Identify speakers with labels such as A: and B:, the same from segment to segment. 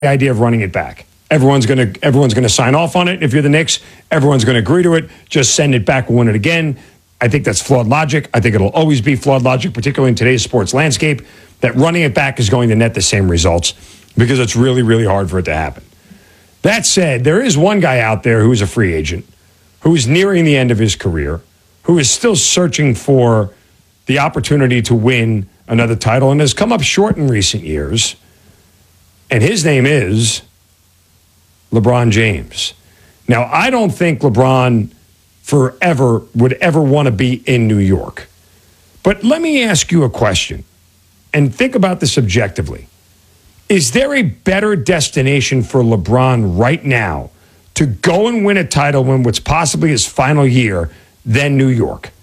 A: idea of running it back. Everyone's gonna sign off on it. If you're the Knicks, everyone's gonna agree to it. Just send it back, we'll win it again. I think that's flawed logic. I think it'll always be flawed logic, particularly in today's sports landscape, that running it back is going to net the same results because it's really, really hard for it to happen. That said, there is one guy out there who is a free agent, who is nearing the end of his career, who is still searching for the opportunity to win another title and has come up short in recent years. And his name is LeBron James. Now, I don't think LeBron forever would ever want to be in New York. But let me ask you a question and think about this objectively. Is there a better destination for LeBron right now to go and win a title in what's possibly his final year than New York?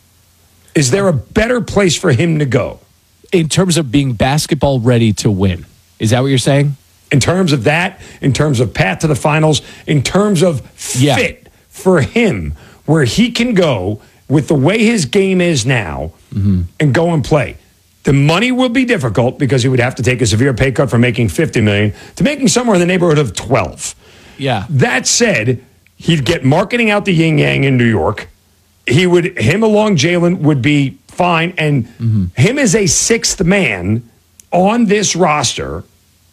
A: Is there a better place for him to go?
B: In terms of being basketball ready to win. Is that what you're saying?
A: In terms of that, in terms of path to the finals, in terms of fit for him, where he can go with the way his game is now and go and play. The money will be difficult because he would have to take a severe pay cut from making $50 million to making somewhere in the neighborhood of 12.
B: Yeah.
A: That said, he'd get marketing out the yin yang in New York. Him along Jalen would be fine, and him as a sixth man on this roster.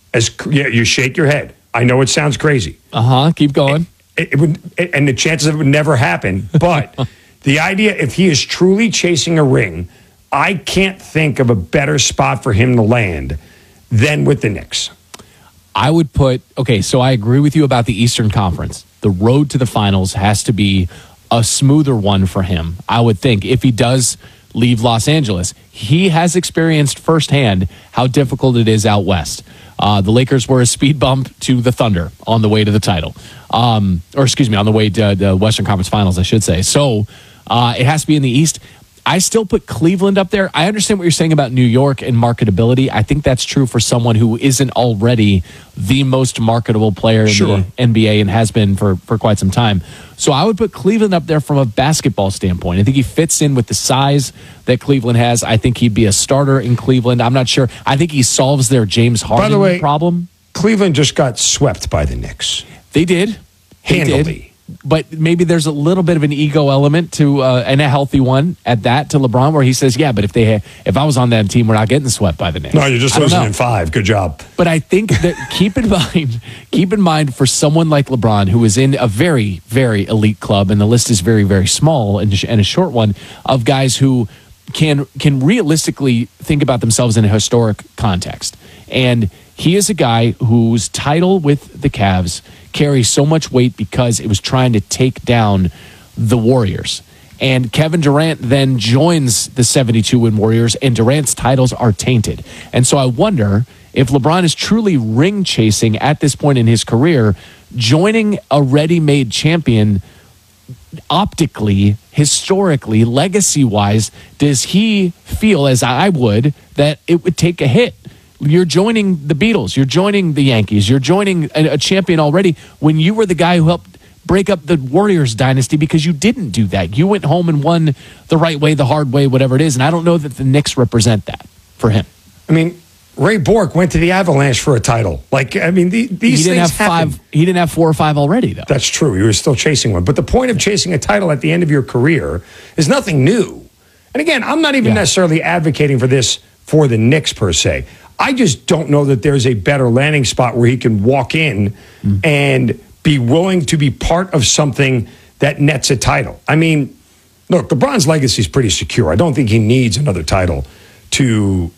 A: You shake your head. I know it sounds crazy.
B: Keep going.
A: It would, and the chances of it would never happen. But the idea, if he is truly chasing a ring, I can't think of a better spot for him to land than with the Knicks.
B: I would so I agree with you about the Eastern Conference. The road to the finals has to be a smoother one for him, I would think, if he does leave Los Angeles. He has experienced firsthand how difficult it is out west. The Lakers were a speed bump to the Thunder on the way to the title. On the way to the Western Conference Finals, I should say. So it has to be in the East. I still put Cleveland up there. I understand what you're saying about New York and marketability. I think that's true for someone who isn't already the most marketable player in the NBA and has been for quite some time. So I would put Cleveland up there from a basketball standpoint. I think he fits in with the size that Cleveland has. I think he'd be a starter in Cleveland. I'm not sure. I think he solves their James Harden problem.
A: Cleveland just got swept by the Knicks.
B: They did.
A: Handily.
B: But maybe there's a little bit of an ego element to and a healthy one at that to LeBron, where he says, "Yeah, but if I was on that team, we're not getting swept by the Knicks."
A: No, you're just losing in 5. Good job.
B: But I think that keep in mind for someone like LeBron, who is in a very, very elite club, and the list is very, very small and a short one of guys who can realistically think about themselves in a historic context. And he is a guy whose title with the Cavs carries so much weight because it was trying to take down the Warriors. And Kevin Durant then joins the 72-win Warriors, and Durant's titles are tainted. And so I wonder if LeBron is truly ring chasing at this point in his career, joining a ready-made champion optically, historically, legacy-wise, does he feel, as I would, that it would take a hit? You're joining the Beatles. You're joining the Yankees. You're joining a champion already when you were the guy who helped break up the Warriors dynasty because you didn't do that. You went home and won the right way, the hard way, whatever it is. And I don't know that the Knicks represent that for him.
A: I mean, Ray Bork went to the Avalanche for a title. These things happen.
B: He didn't have 4 or 5 already, though.
A: That's true. He was still chasing one. But the point of chasing a title at the end of your career is nothing new. And again, I'm not even necessarily advocating for this for the Knicks per se. I just don't know that there's a better landing spot where he can walk in and be willing to be part of something that nets a title. I mean, look, LeBron's legacy is pretty secure. I don't think he needs another title to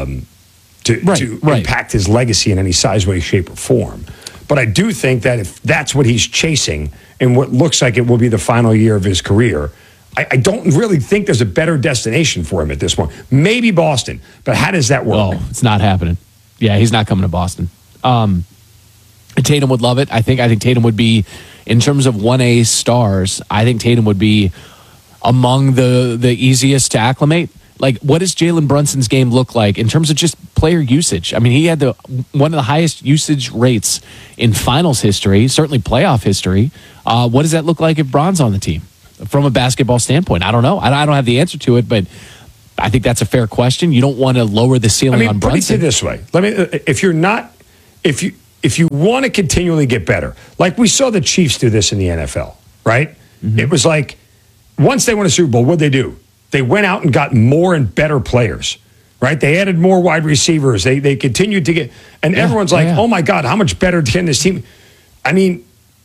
A: impact his legacy in any size, way, shape, or form. But I do think that if that's what he's chasing in what looks like it will be the final year of his career, I don't really think there's a better destination for him at this point. Maybe Boston, but how does that work?
B: Oh, it's not happening. Yeah, he's not coming to Boston. Tatum would love it. I think Tatum would be, in terms of 1A stars, I think Tatum would be among the easiest to acclimate. Like, what does Jalen Brunson's game look like in terms of just player usage? I mean, he had one of the highest usage rates in finals history, certainly playoff history. What does that look like if Bron's on the team? From a basketball standpoint, I don't know. I don't have the answer to it, but I think that's a fair question. You don't want to lower the ceiling on Brunson.
A: Put it this way: if you want to continually get better, like we saw the Chiefs do this in the NFL, right? It was like once they won a Super Bowl, what'd they do? They went out and got more and better players, right? They added more wide receivers. They continued to get, and everyone's like, oh my God, how much better can this team? I mean,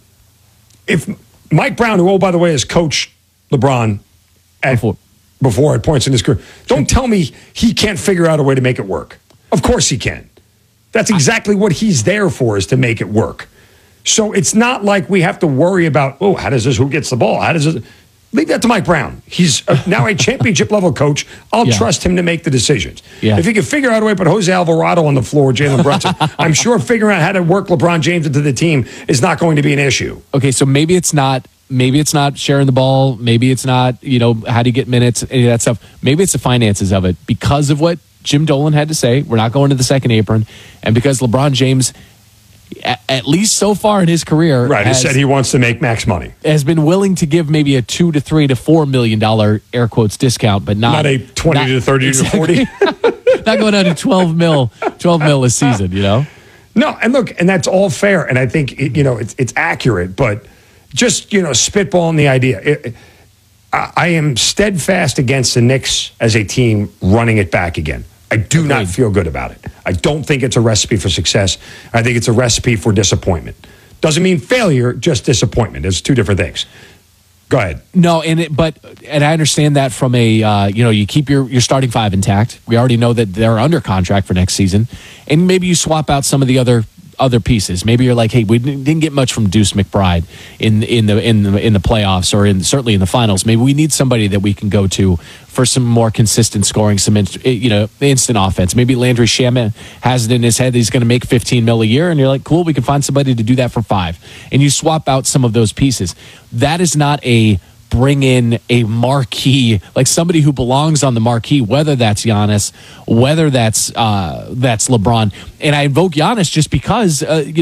A: if Mike Brown, who, oh, by the way, has coached LeBron before at points in his career, don't tell me he can't figure out a way to make it work. Of course he can. That's exactly what he's there for, is to make it work. So it's not like we have to worry about, oh, who gets the ball? Leave that to Mike Brown. He's now a championship level coach. I'll trust him to make the decisions. Yeah. If he can figure out a way to put Jose Alvarado on the floor, Jalen Brunson, I'm sure figuring out how to work LeBron James into the team is not going to be an issue.
B: Okay, so maybe it's not sharing the ball. Maybe it's not, how do you get minutes, any of that stuff. Maybe it's the finances of it because of what Jim Dolan had to say. We're not going to the second apron. And because LeBron James, at least so far in his career,
A: he said he wants to make max money.
B: Has been willing to give maybe a $2 to $3 to $4 million air quotes discount, but not
A: a 20 to 30
B: exactly.
A: to 40.
B: Not going down to 12 mil a season,
A: No, and look, and that's all fair, and I think it's accurate, but just spitballing the idea. I am steadfast against the Knicks as a team running it back again. I do not feel good about it. I don't think it's a recipe for success. I think it's a recipe for disappointment. Doesn't mean failure, just disappointment. It's two different things. Go ahead.
B: No, and I understand that from a you keep your starting five intact. We already know that they're under contract for next season, and maybe you swap out some of the other pieces. Maybe you're like, hey, we didn't get much from Deuce McBride in the playoffs or certainly in the finals. Maybe we need somebody that we can go to for some more consistent scoring, some instant offense. Maybe Landry Shamet has it in his head that he's going to make $15 million a year, and you're like, cool, we can find somebody to do that for $5 million, and you swap out some of those pieces. That is not a bring in a marquee, like somebody who belongs on the marquee, whether that's Giannis, whether that's LeBron. And I invoke Giannis just because,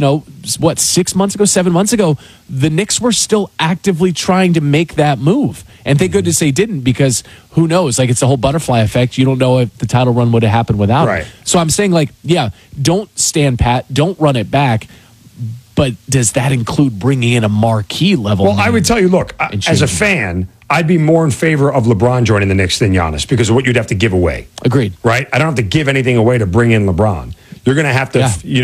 B: 7 months ago, the Knicks were still actively trying to make that move. And thank goodness they didn't, because who knows? Like, it's the whole butterfly effect. You don't know if the title run would have happened without it. So I'm saying, don't stand pat, don't run it back. But does that include bringing in a marquee level?
A: Well, I would tell you, look, as a fan, I'd be more in favor of LeBron joining the Knicks than Giannis because of what you'd have to give away.
B: Agreed.
A: Right? I don't have to give anything away to bring in LeBron. You're going to have to,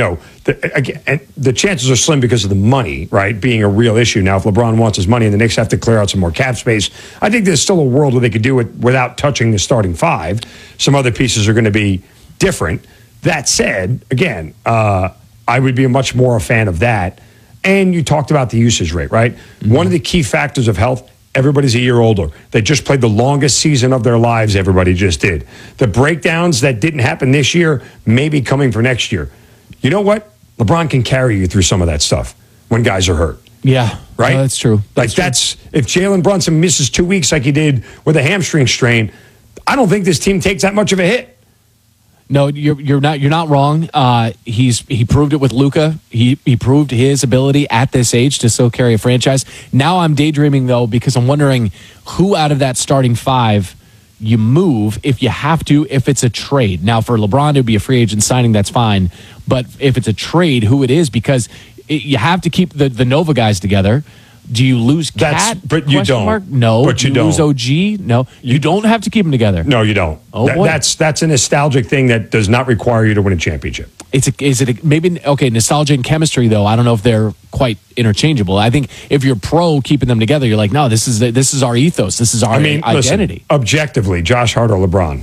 A: the chances are slim because of the money, right, being a real issue. Now, if LeBron wants his money and the Knicks have to clear out some more cap space, I think there's still a world where they could do it without touching the starting five. Some other pieces are going to be different. That said, again, I would be much more a fan of that. And you talked about the usage rate, right? Mm-hmm. One of the key factors of health, everybody's a year older. They just played the longest season of their lives, everybody just did. The breakdowns that didn't happen this year may be coming for next year. You know what? LeBron can carry you through some of that stuff when guys are hurt.
B: Yeah.
A: Right?
B: No, that's true.
A: That's if Jalen Brunson misses 2 weeks like he did with a hamstring strain, I don't think this team takes that much of a hit.
B: No, you're not wrong. He proved it with Luka. He proved his ability at this age to still carry a franchise. Now I'm daydreaming though, because I'm wondering who out of that starting five you move if you have to, if it's a trade. Now for LeBron to be a free agent signing, that's fine. But if it's a trade, who it is, because you have to keep the Nova guys together. Do you lose Cat?
A: But you don't.
B: Mark? No.
A: But you don't.
B: Lose OG? No. You don't have to keep them together.
A: No, you don't.
B: Oh, boy.
A: That's a nostalgic thing that does not require you to win a championship.
B: Maybe nostalgia and chemistry though? I don't know if they're quite interchangeable. I think if you're pro keeping them together, you're like, no, this is our ethos. This is our identity.
A: Listen, objectively, Josh Hart or LeBron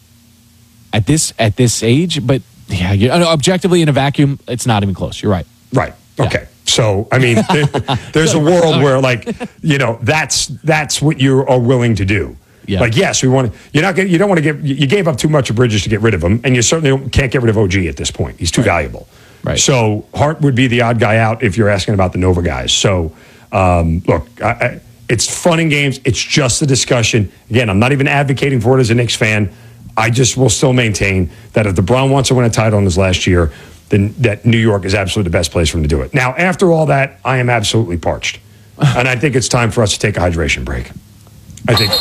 B: at this age, but yeah, objectively in a vacuum, it's not even close. You're right.
A: Right. Okay. Yeah. So, I mean, there's a world where, that's what you are willing to do. Yeah. Like, yes, you don't want to you gave up too much of Bridges to get rid of him, and you certainly can't get rid of OG at this point. He's too valuable. Right. So, Hart would be the odd guy out if you're asking about the Nova guys. So, look, it's fun and games. It's just a discussion. Again, I'm not even advocating for it as a Knicks fan. I just will still maintain that if LeBron wants to win a title in his last year, then that New York is absolutely the best place for him to do it. Now, after all that, I am absolutely parched. And I think it's time for us to take a hydration break. I think.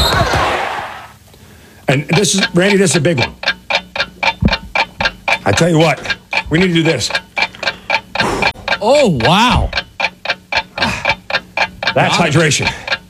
A: And this is a big one. I tell you what, we need to do this.
B: Oh, wow.
A: That's hydration.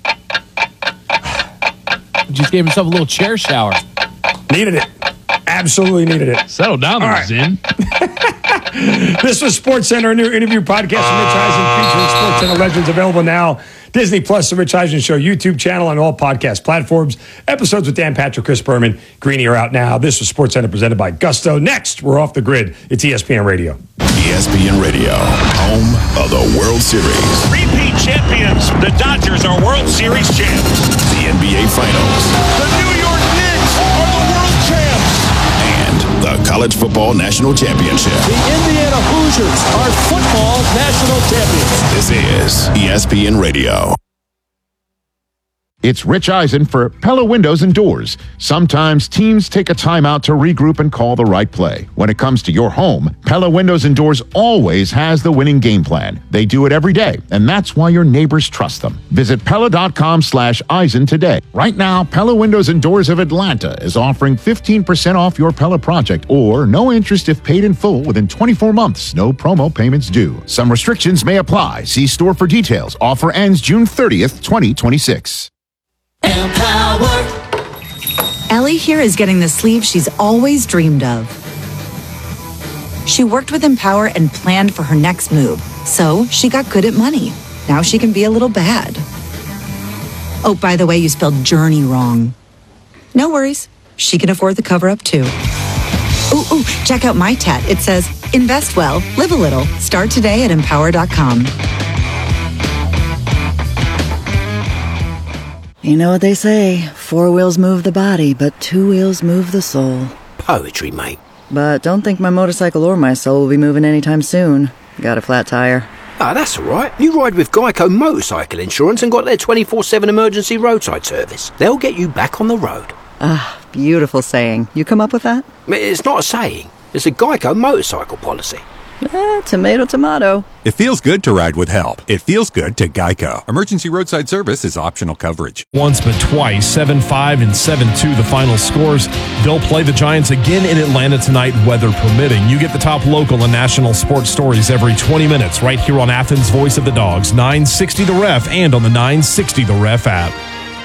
B: Just gave himself a little chair shower.
A: Needed it. Absolutely needed it.
C: Settle down there,
A: right.
C: Zin.
A: This was SportsCenter, a new interview podcast from Rich Eisen featuring SportsCenter legends, available now. Disney Plus, The Rich Eisen Show YouTube channel, and all podcast platforms. Episodes with Dan Patrick, Chris Berman, Greeny are out now. This was SportsCenter presented by Gusto. Next, we're off the grid. It's ESPN Radio.
D: ESPN Radio, home of the World Series.
E: Repeat champions, the Dodgers are World Series champs.
D: The NBA Finals.
E: The New York Knicks are the world champs.
D: And the College Football National Championship.
F: The Indiana Hoosiers are football national champions.
D: This is ESPN Radio.
G: It's Rich Eisen for Pella Windows and Doors. Sometimes teams take a timeout to regroup and call the right play. When it comes to your home, Pella Windows and Doors always has the winning game plan. They do it every day, and that's why your neighbors trust them. Visit Pella.com/Eisen today. Right now, Pella Windows and Doors of Atlanta is offering 15% off your Pella project, or no interest if paid in full within 24 months. No promo payments due. Some restrictions may apply. See store for details. Offer ends June 30th, 2026.
H: Empower. Ellie here is getting the sleeve she's always dreamed of. She worked with Empower and planned for her next move, so she got good at money. Now she can be a little bad. Oh, by the way, you spelled journey wrong. No worries. She can afford the cover-up too. Ooh, check out my tat. It says, invest well, live a little. Start today at empower.com.
I: You know what they say, 4 wheels move the body, but 2 wheels move the soul.
F: Poetry, mate.
I: But don't think my motorcycle or my soul will be moving anytime soon. Got a flat tire.
F: Ah, that's all right. You ride with Geico Motorcycle Insurance and got their 24/7 emergency roadside service. They'll get you back on the road.
I: Ah, beautiful saying. You come up with that?
F: It's not a saying. It's a Geico motorcycle policy.
I: Tomato, tomato.
J: It feels good to ride with help. It feels good to Geico. Emergency roadside service is optional coverage.
K: Once but twice, 7-5 and 7-2 the final scores. They'll play the Giants again in Atlanta tonight, weather permitting. You get the top local and national sports stories every 20 minutes right here on Athens' Voice of the Dogs, 960 The Ref, and on the 960 The Ref app.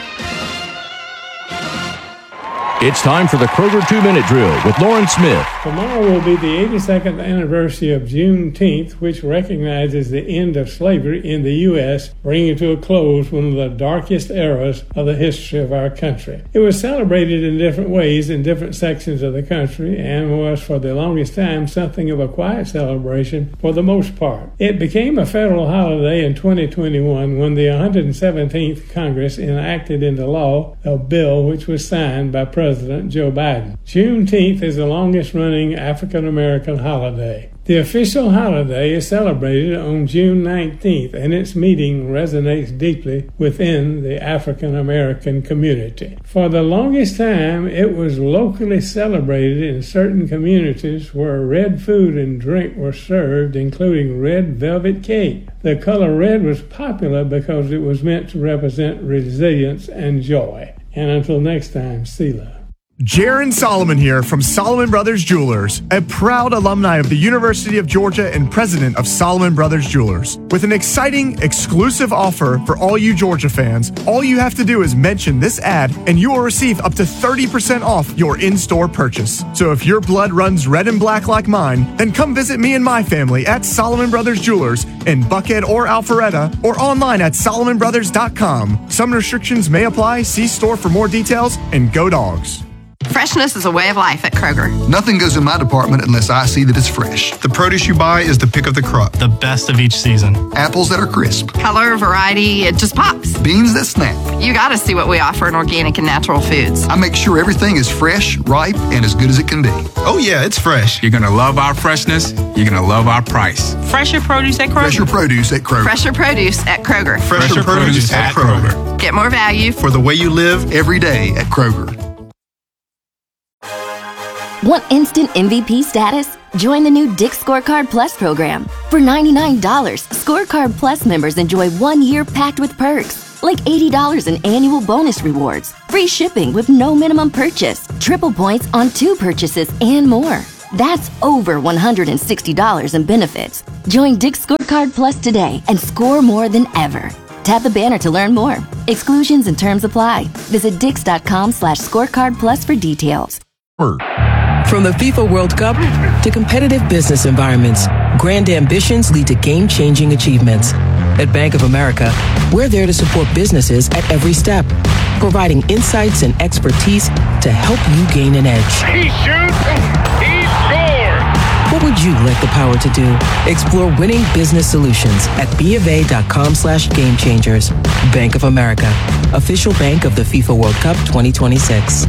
L: It's time for the Kroger 2-Minute Drill with Lauren Smith.
M: Tomorrow will be the 82nd anniversary of Juneteenth, which recognizes the end of slavery in the U.S., bringing to a close one of the darkest eras of the history of our country. It was celebrated in different ways in different sections of the country and was for the longest time something of a quiet celebration for the most part. It became a federal holiday in 2021 when the 117th Congress enacted into law a bill which was signed by President Joe Biden. Juneteenth is the longest-running African-American holiday. The official holiday is celebrated on June 19th, and its meaning resonates deeply within the African-American community. For the longest time, it was locally celebrated in certain communities where red food and drink were served, including red velvet cake. The color red was popular because it was meant to represent resilience and joy. And until next time, Selah.
N: Jaron Solomon here from Solomon Brothers Jewelers, a proud alumni of the University of Georgia and president of Solomon Brothers Jewelers. With an exciting, exclusive offer for all you Georgia fans, all you have to do is mention this ad and you will receive up to 30% off your in-store purchase. So if your blood runs red and black like mine, then come visit me and my family at Solomon Brothers Jewelers in Buckhead or Alpharetta, or online at solomonbrothers.com. Some restrictions may apply. See store for more details, and go Dogs.
O: Freshness is a way of life at Kroger.
P: Nothing goes in my department unless I see that it's fresh. The produce you buy is the pick of the crop.
Q: The best of each season.
P: Apples that are crisp.
O: Color, variety, it just pops.
P: Beans that snap.
O: You gotta see what we offer in organic and natural foods.
P: I make sure everything is fresh, ripe, and as good as it can be. Oh yeah, it's fresh.
R: You're gonna love our freshness. You're gonna love our price.
O: Fresher produce at Kroger.
P: Fresher produce at Kroger.
O: Fresher produce at Kroger.
P: Fresher produce at Kroger.
O: Get more value
P: for the way you live every day at Kroger.
S: Want instant MVP status? Join the new Dick's Scorecard Plus program. For $99, Scorecard Plus members enjoy 1 year packed with perks, like $80 in annual bonus rewards, free shipping with no minimum purchase, triple points on 2 purchases, and more. That's over $160 in benefits. Join Dick's Scorecard Plus today and score more than ever. Tap the banner to learn more. Exclusions and terms apply. Visit dix.com/scorecard plus for details.
C: From the FIFA World Cup to competitive business environments, grand ambitions lead to game-changing achievements. At Bank of America, we're there to support businesses at every step, providing insights and expertise to help you gain an edge.
E: He shoots, he scores!
C: What would you like the power to do? Explore winning business solutions at BofA.com/gamechangers. Bank of America, official bank of the FIFA World Cup 2026.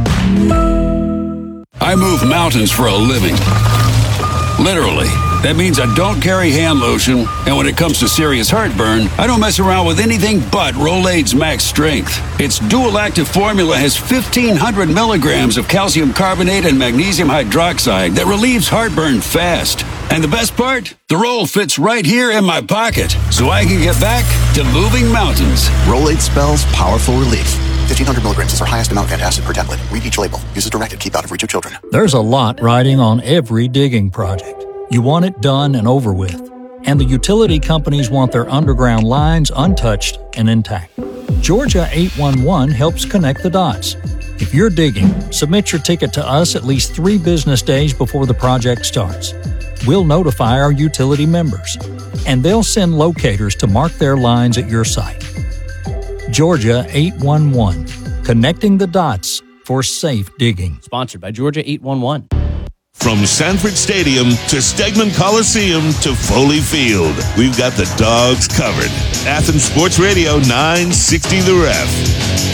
Q: I move mountains for a living. Literally. That means I don't carry hand lotion, and when it comes to serious heartburn, I don't mess around with anything but Rolaids Max Strength. Its dual-active formula has 1,500 milligrams of calcium carbonate and magnesium hydroxide that relieves heartburn fast. And the best part? The roll fits right here in my pocket, so I can get back to moving mountains.
T: Rolaids spells powerful relief. 1,500 milligrams is our highest amount of antacid per tablet. Read each label. Use as directed. Keep out of reach of children.
U: There's a lot riding on every digging project. You want it done and over with. And the utility companies want their underground lines untouched and intact. Georgia 811 helps connect the dots. If you're digging, submit your ticket to us at least 3 business days before the project starts. We'll notify our utility members, and they'll send locators to mark their lines at your site. Georgia 811, connecting the dots for safe digging.
B: Sponsored by Georgia 811.
V: From Sanford Stadium to Stegman Coliseum to Foley Field, we've got the Dogs covered. Athens Sports Radio 960 The Ref.